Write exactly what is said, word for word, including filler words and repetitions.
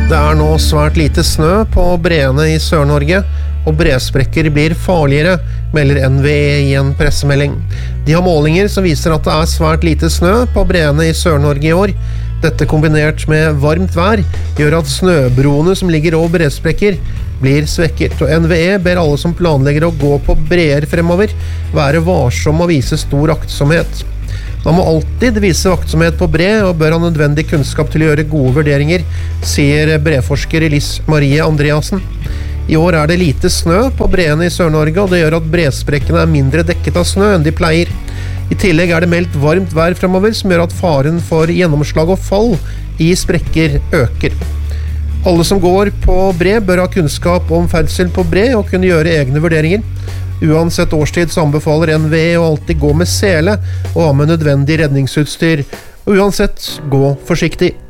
Det er nå svært lite snø på breene i Sør-Norge, og bresprekker blir farligere, melder N V E i en pressemelding. De har målinger som viser at det er svært lite snø på breene i Sør-Norge i år. Dette kombinert med varmt vær gjør at snøbroene som ligger over bresprekker blir svekket, og N V E ber alle som planlegger å gå på breer fremover være varsom og vise stor aktsomhet. Man må alltid vise aktsomhet på bre og bør ha nødvendig kunnskap til å gjøre gode vurderinger, sier breforsker Liss Marie Andreassen. I år er det lite snø på breene i Sør-Norge, og det gjør at bresprekkene er mindre dekket av snø enn de pleier. I tillegg er det meldt varmt vær fremover, som gjør at faren for gjennomslag og fall i sprekker øker. Alle som går på bre bør ha kunnskap om ferdsel på bre og kunne gjøre egne vurderinger. Uansett årstid så anbefaler N V E å alltid gå med sele og ha med nødvendig redningsutstyr. Uansett, gå forsiktig.